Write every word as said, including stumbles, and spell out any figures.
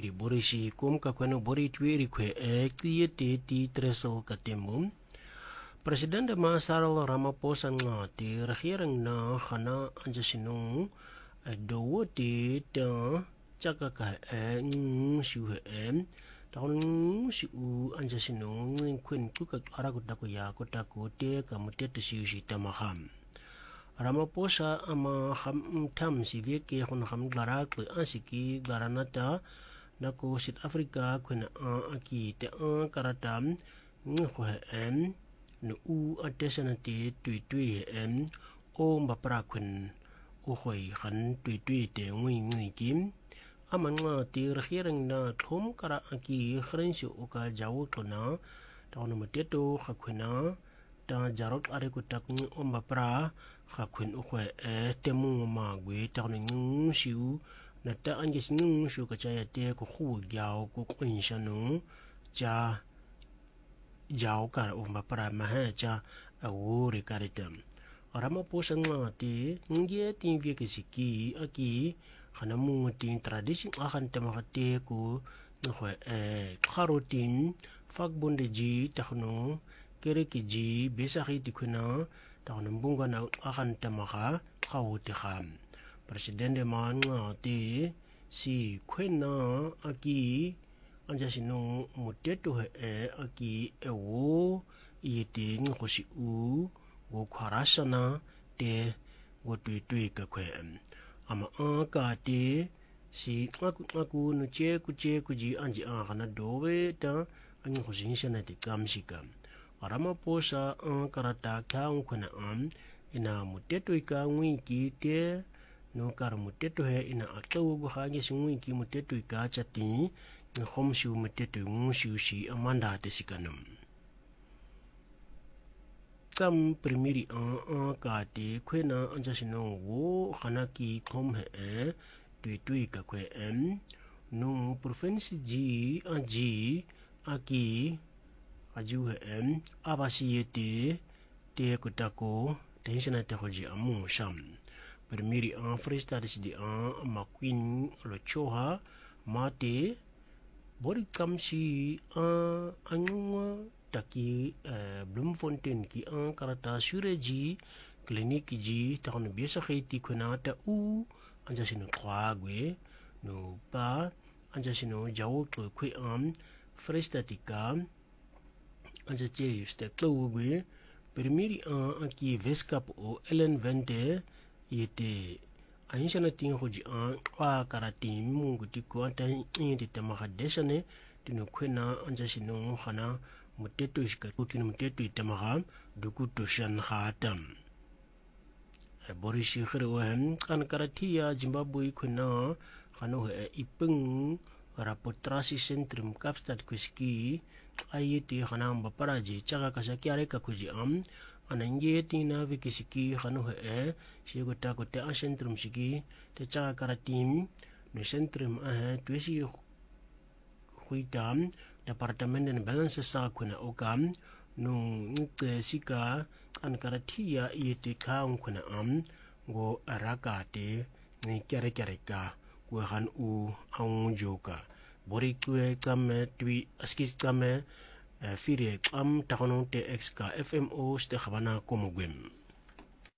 iri borishi kum ka kweno bori twiri kwe e kiye te ti tresel katemum. President Cyril Ramaphosa nga te regering na gana anjasinong dowo te ta chaka ka e shu em taun si u anjasinong kwen tuka arakuta ko ya kota ko te kamute te si si tamaham. Ramaphosa ama ham tam si veke hon ham gara ko asiki garanata nako South Africa kwena a aki te a karatam ngho em no u atesana te tui tui em o mbapra kwen o hoi han tui tui te ngui ngui kim ama nga te regering na thom kara aki khrensi o ka jawo tona taun mateto khakwena ta jarot are ko tak o mbapra khakwen o hoi e temu ma gwe taun ngung siu na ta anges ngung shu ka chaya te ko khu gyao ko kwin shanu cha jao kar o mbapra ma ha cha awo re karitam Ramaphosa nga te ngie tin vie ke siki aki khana mu tin tradition akan tamakate ko ngwe e kharotin fakbonde ji takhno kere ki ji besakhi tikuna takhno bunga na akan tamaka khawte kham president man nga te si kwena aki anjasino muteto e aki ewo yete ngosi u go kharasana te go tui tui ka kwen ama aka te si ngaku ngaku no che ku che ku ji anji a kana dowe ta anyi khosin shana te kamsika Ramaphosa an karata ka ngkhona am ina muteto ka ngwi ki te no kar muteto he ina atlo go ha ngi ngwi ki muteto ka chati ngkhom shu muteto ngu shu shi amanda te sikanum kam primiri an an ka te kwena anjasino wo khana ki khom he e tui tui ka kwe em no province ji a ji aki aju he em abasi yete te kutako tension te hoji amu sham primiri an freestyle di an makwin lo choha mate bori kamsi an anwa taki Bloemfontein ki an karata sureji klinik ji takon biasa khiti kuna ta u anjasino twagwe no pa anjasino jawo to kwe am frestatika anjaje yuste klogwe permiri an aki veskap o Ellen Vente yete aishana tin hoji an kwa karati mungu tiko anta yete tamaka desane tino kwena anjasino khana muteto iska kutino muteto itamaka duku toshan khatam Boris Khrewen kan karatia Zimbabwe kuna khano he ipeng rapotrasi centrum Kapstad kuski ayeti khana mbaparaji chaga kasaki are ka kuji am anange tina vikisiki khano he shigota kote a centrum siki te chaga karatim no centrum a twesi khuitam departement and balance sa kuna okam no ngke sika an karatia yete kaung kuna am go arakate ni kere kere ka ko han u aung joka bori kwe kame twi askis kame fire am takonon te exka fmo ste khabana komogwem